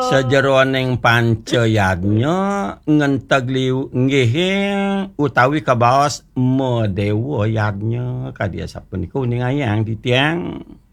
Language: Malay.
Sejeroning pancayadnya ngenteg liu ngeheng utawi kabaos medewa yadnya kadia sapun kuning ayang di tiang.